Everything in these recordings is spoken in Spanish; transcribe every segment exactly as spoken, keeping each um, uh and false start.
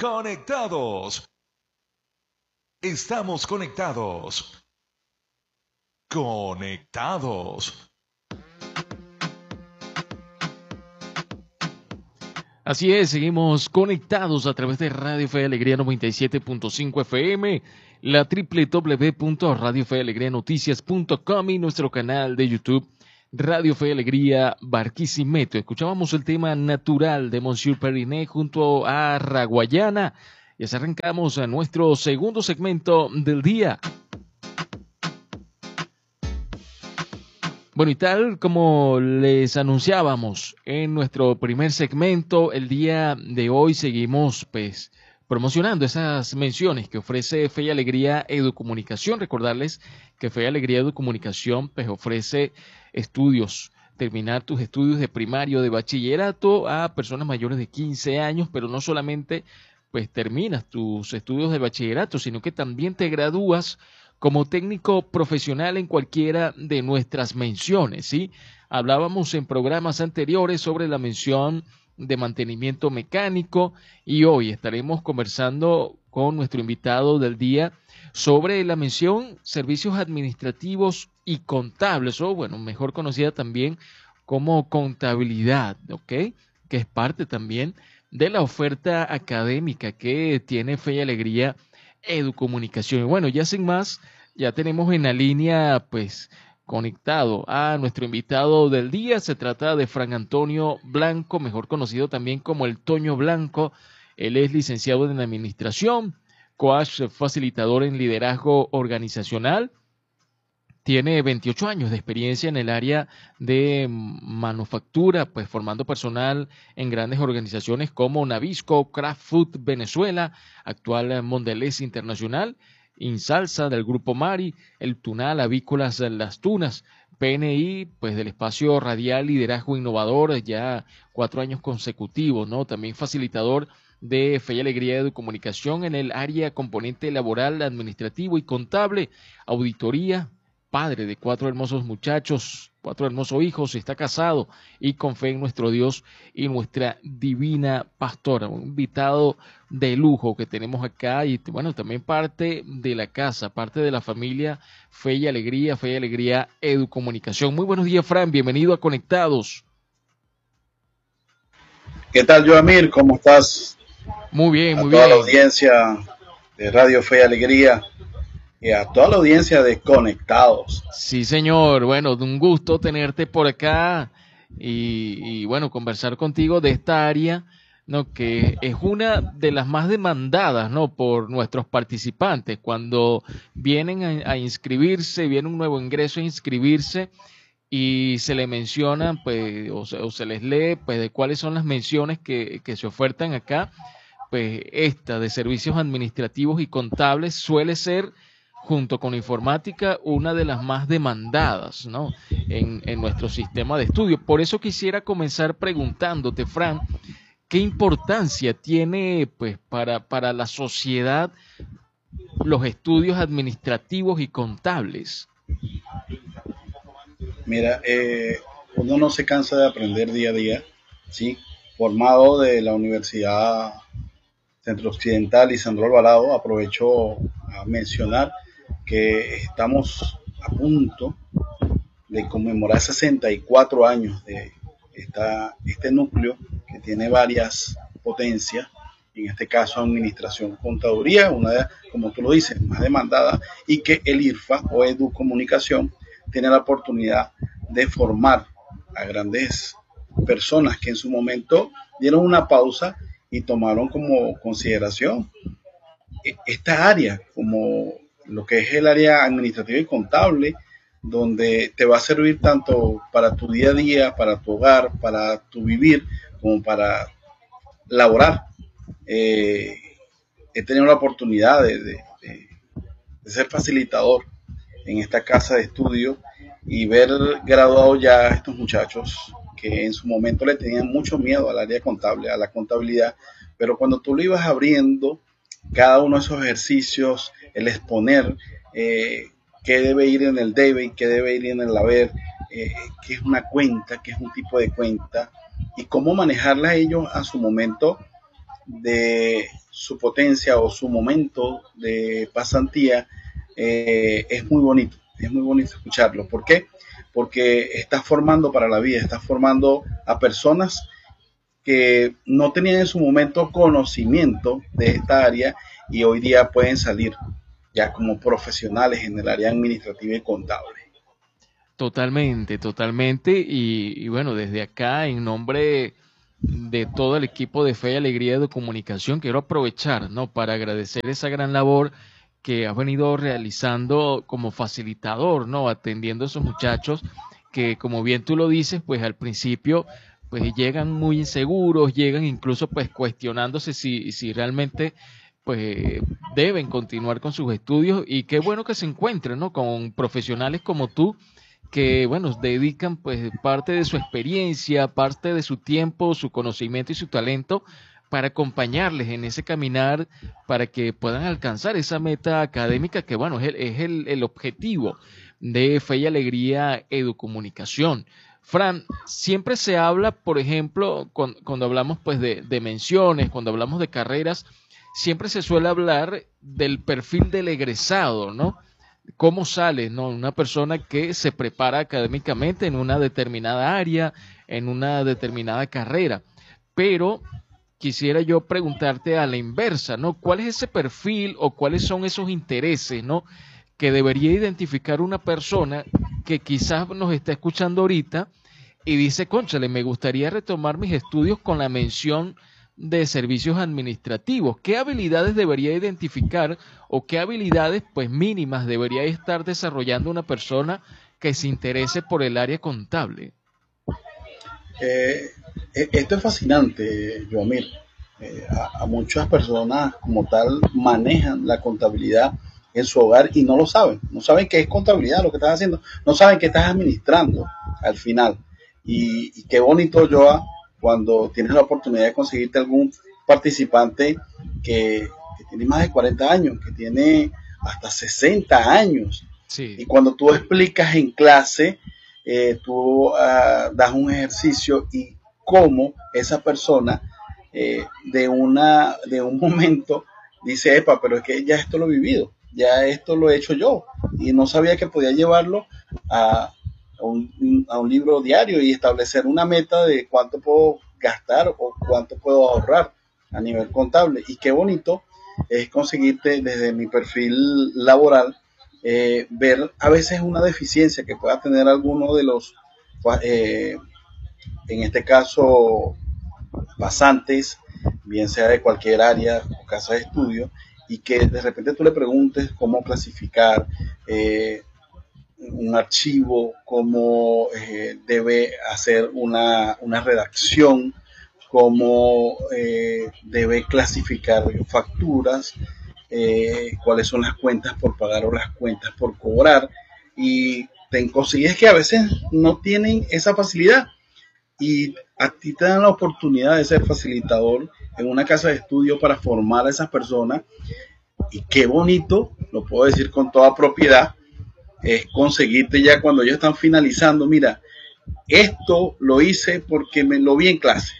Conectados. Estamos conectados. Conectados. Así es, seguimos conectados a través de Radio Fe y Alegría noventa y siete punto cinco F M, la doble u doble u doble u punto radio fe alegría noticias punto com y nuestro canal de YouTube Radio Fe y Alegría Barquisimeto. Escuchábamos el tema natural de Monsieur Periné junto a Raguayana y así arrancamos a nuestro segundo segmento del día. Bueno, y tal como les anunciábamos en nuestro primer segmento, el día de hoy seguimos pues promocionando esas menciones que ofrece Fe y Alegría Educomunicación. Recordarles que Fe y Alegría Educomunicación pues ofrece estudios, terminar tus estudios de primario, de bachillerato a personas mayores de quince años, pero no solamente pues terminas tus estudios de bachillerato, sino que también te gradúas como técnico profesional en cualquiera de nuestras menciones, ¿sí? Hablábamos en programas anteriores sobre la mención de mantenimiento mecánico y hoy estaremos conversando con nuestro invitado del día sobre la mención servicios administrativos y contables, o bueno, mejor conocida también como contabilidad, ¿ok? Que es parte también de la oferta académica que tiene Fe y Alegría Educomunicación. Y bueno, ya sin más, ya tenemos en la línea, pues, conectado a nuestro invitado del día. Se trata de Fran Antonio Blanco, mejor conocido también como el Toño Blanco. Él es licenciado en Administración, coach facilitador en liderazgo organizacional. Tiene veintiocho años de experiencia en el área de manufactura, pues formando personal en grandes organizaciones como Nabisco, Kraft Food Venezuela, actual Mondelez Internacional, Insalsa del Grupo Mari, El Tunal, Avícolas Las Tunas, P N I, pues del espacio radial Liderazgo Innovador, ya cuatro años consecutivos, ¿no? También facilitador de Fe y Alegría Educomunicación en el área componente laboral, administrativo y contable, auditoría, padre de cuatro hermosos muchachos, cuatro hermosos hijos, está casado y con fe en nuestro Dios y nuestra divina pastora. Un invitado de lujo que tenemos acá y bueno, también parte de la casa, parte de la familia Fe y Alegría, Fe y Alegría Educomunicación. Muy buenos días, Fran, bienvenido a Conectados. ¿Qué tal, Joamir? ¿Cómo estás? Muy bien, a muy toda bien. la audiencia de Radio Fe y Alegría y a toda la audiencia de Conectados. Sí, señor. Bueno, de un gusto tenerte por acá y, y bueno, conversar contigo de esta área, ¿no? Que es una de las más demandadas, ¿no? Por nuestros participantes. Cuando vienen a, a inscribirse, viene un nuevo ingreso a inscribirse y se le mencionan, pues, o se, o se les lee, pues, de cuáles son las menciones que, que se ofertan acá. Pues esta de servicios administrativos y contables suele ser, junto con informática, una de las más demandadas, ¿no? en, en nuestro sistema de estudio. Por eso quisiera comenzar preguntándote, Fran, ¿qué importancia tiene pues, para, para la sociedad los estudios administrativos y contables? Mira, eh, uno no se cansa de aprender día a día, ¿sí? Formado de la Universidad Centro Occidental Lisandro Alvarado, aprovecho a mencionar que estamos a punto de conmemorar sesenta y cuatro años de esta, este núcleo que tiene varias potencias, en este caso administración, contaduría, una de, como tú lo dices, más demandada, y que el IRFA o Educomunicación tiene la oportunidad de formar a grandes personas que en su momento dieron una pausa y tomaron como consideración esta área, como lo que es el área administrativa y contable, donde te va a servir tanto para tu día a día, para tu hogar, para tu vivir, como para laborar. Eh, he tenido la oportunidad de, de, de, de ser facilitador en esta casa de estudio y ver graduado ya a estos muchachos que en su momento le tenían mucho miedo al área contable, a la contabilidad, pero cuando tú lo ibas abriendo, cada uno de esos ejercicios, el exponer eh, qué debe ir en el debe y qué debe ir en el haber, eh, qué es una cuenta, qué es un tipo de cuenta y cómo manejarla ellos a su momento, de su potencia o su momento de pasantía, eh, es muy bonito, es muy bonito escucharlo. ¿Por qué? Porque estás formando para la vida, estás formando a personas que no tenían en su momento conocimiento de esta área y hoy día pueden salir ya como profesionales en el área administrativa y contable. Totalmente, totalmente. Y, y bueno, desde acá, en nombre de todo el equipo de Fe y Alegría de Comunicación, quiero aprovechar, ¿no?, para agradecer esa gran labor que has venido realizando como facilitador, ¿no?, atendiendo a esos muchachos que, como bien tú lo dices, pues al principio pues llegan muy inseguros, llegan incluso pues cuestionándose si, si realmente pues deben continuar con sus estudios, y qué bueno que se encuentren, ¿no?, con profesionales como tú que, bueno, dedican pues parte de su experiencia, parte de su tiempo, su conocimiento y su talento para acompañarles en ese caminar, para que puedan alcanzar esa meta académica que, bueno, es el, es el, el objetivo de Fe y Alegría Educomunicación. Fran, siempre se habla, por ejemplo, cuando, cuando hablamos pues de, de menciones, cuando hablamos de carreras, siempre se suele hablar del perfil del egresado, ¿no? Cómo sale, ¿no?, una persona que se prepara académicamente en una determinada área, en una determinada carrera. Pero quisiera yo preguntarte a la inversa, ¿no? ¿Cuál es ese perfil o cuáles son esos intereses, ¿no?, que debería identificar una persona que quizás nos está escuchando ahorita y dice, cónchale, me gustaría retomar mis estudios con la mención de servicios administrativos? ¿Qué habilidades debería identificar o qué habilidades pues mínimas debería estar desarrollando una persona que se interese por el área contable? Eh, esto es fascinante, Joamir. Eh, a, a muchas personas como tal manejan la contabilidad en su hogar y no lo saben. No saben qué es contabilidad, lo que estás haciendo. No saben qué estás administrando al final. Y, y qué bonito, Joa, cuando tienes la oportunidad de conseguirte algún participante que, que tiene más de cuarenta años, que tiene hasta sesenta años. Sí. Y cuando tú explicas en clase, eh, tú uh, das un ejercicio y cómo esa persona eh, de, una, de un momento dice, epa, pero es que ya esto lo he vivido, ya esto lo he hecho yo, y no sabía que podía llevarlo a, a, un, a un libro diario y establecer una meta de cuánto puedo gastar o cuánto puedo ahorrar a nivel contable. Y qué bonito es conseguirte desde mi perfil laboral, eh, ver a veces una deficiencia que pueda tener alguno de los, eh, en este caso, pasantes, bien sea de cualquier área o casa de estudio, y que de repente tú le preguntes cómo clasificar eh, un archivo, cómo eh, debe hacer una, una redacción, cómo eh, debe clasificar facturas, eh, cuáles son las cuentas por pagar o las cuentas por cobrar, y te consigues que a veces no tienen esa facilidad y a ti te dan la oportunidad de ser facilitador en una casa de estudio para formar a esas personas. Y qué bonito, lo puedo decir con toda propiedad, es conseguirte ya cuando ellos están finalizando, mira, esto lo hice porque me lo vi en clase,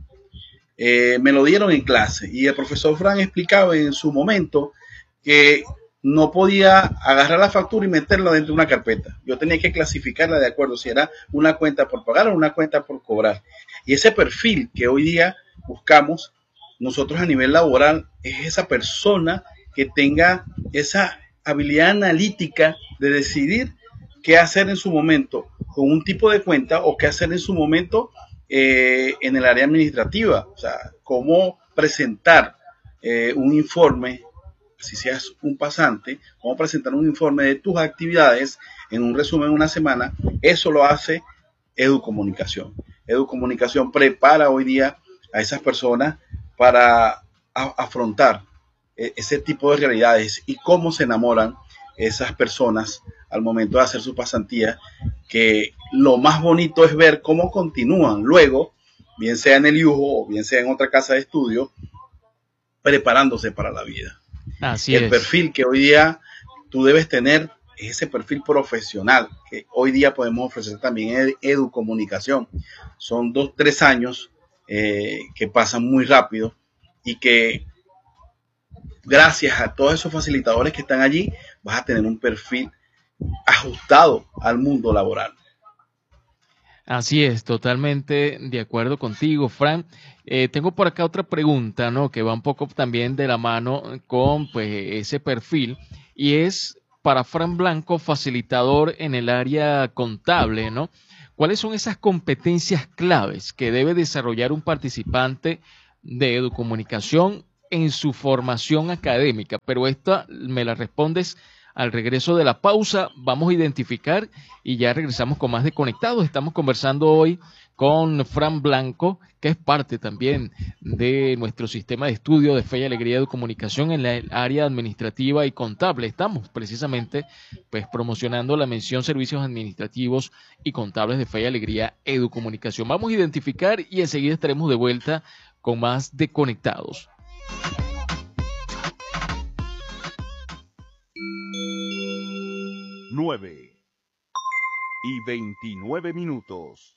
eh, me lo dieron en clase, y el profesor Fran explicaba en su momento que no podía agarrar la factura y meterla dentro de una carpeta. Yo tenía que clasificarla de acuerdo si era una cuenta por pagar o una cuenta por cobrar. Y ese perfil que hoy día buscamos nosotros a nivel laboral es esa persona que tenga esa habilidad analítica de decidir qué hacer en su momento con un tipo de cuenta o qué hacer en su momento eh, en el área administrativa. O sea, cómo presentar eh, un informe, si seas un pasante, cómo presentar un informe de tus actividades en un resumen de una semana. Eso lo hace Educomunicación. Educomunicación prepara hoy día a esas personas para a, afrontar ese tipo de realidades y cómo se enamoran esas personas al momento de hacer su pasantía, que lo más bonito es ver cómo continúan luego, bien sea en el I U J O o bien sea en otra casa de estudio, preparándose para la vida. Así el es. perfil que hoy día tú debes tener es ese perfil profesional que hoy día podemos ofrecer también en Educomunicación. Son dos, tres años eh, que pasan muy rápido y que gracias a todos esos facilitadores que están allí vas a tener un perfil ajustado al mundo laboral. Así es, totalmente de acuerdo contigo, Fran. Eh, tengo por acá otra pregunta, ¿no? Que va un poco también de la mano con pues, ese perfil, y es para Fran Blanco, facilitador en el área contable, ¿no? ¿Cuáles son esas competencias claves que debe desarrollar un participante de Educomunicación en su formación académica? Pero esta me la respondes al regreso de la pausa. Vamos a identificar y ya regresamos con más de Conectados. Estamos conversando hoy con Fran Blanco, que es parte también de nuestro sistema de estudio de Fe y Alegría de Comunicación en la área administrativa y contable. Estamos precisamente pues promocionando la mención Servicios Administrativos y Contables de Fe y Alegría Educomunicación. Vamos a identificar y enseguida estaremos de vuelta con más de Conectados. nueve y veintinueve minutos.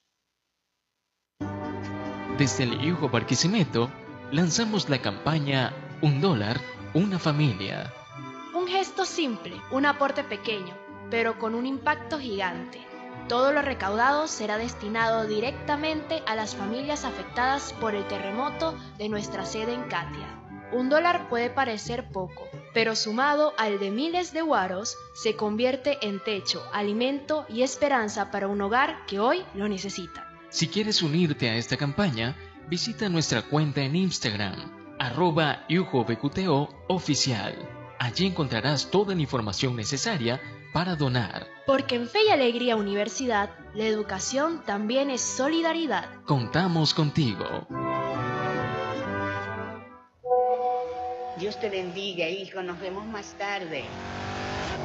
Desde el Yugo Barquisimeto lanzamos la campaña Un dólar, una familia. Un gesto simple, un aporte pequeño, pero con un impacto gigante. Todo lo recaudado será destinado directamente a las familias afectadas por el terremoto de nuestra sede en Catia. Un dólar puede parecer poco, pero sumado al de miles de guaros, se convierte en techo, alimento y esperanza para un hogar que hoy lo necesita. Si quieres unirte a esta campaña, visita nuestra cuenta en Instagram, arroba yujobqto oficial. Allí encontrarás toda la información necesaria para donar. Porque en Fe y Alegría Universidad, la educación también es solidaridad. Contamos contigo. Dios te bendiga, hijo. Nos vemos más tarde.